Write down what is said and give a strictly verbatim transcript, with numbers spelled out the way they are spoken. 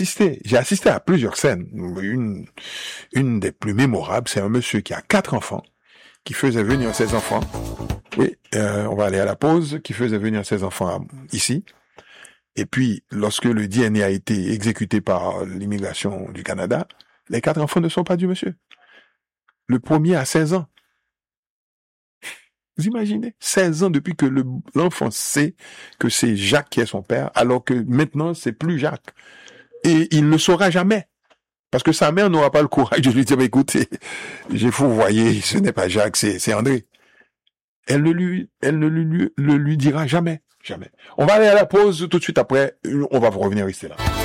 assisté, j'ai assisté à plusieurs scènes. Une, une des plus mémorables, c'est un monsieur qui a quatre enfants, qui faisait venir ses enfants. Oui, euh, on va aller à la pause, qui faisait venir ses enfants ici. Et puis, lorsque le D N A a été exécuté par l'immigration du Canada, les quatre enfants ne sont pas du monsieur. Le premier a seize ans. Vous imaginez? seize ans depuis que le, l'enfant sait que c'est Jacques qui est son père, alors que maintenant, c'est plus Jacques. Et il ne saura jamais. Parce que sa mère n'aura pas le courage de lui dire, bah, écoutez, j'ai fou, vous voyez, ce n'est pas Jacques, c'est, c'est André. Elle ne lui, elle ne lui, le lui dira jamais. Jamais. On va aller à la pause tout de suite après, on va revenir rester là.